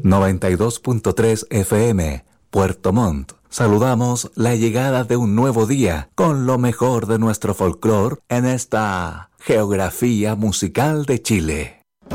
92.3 FM, Puerto Montt. Saludamos la llegada de un nuevo día con lo mejor de nuestro folclore en esta geografía musical de Chile.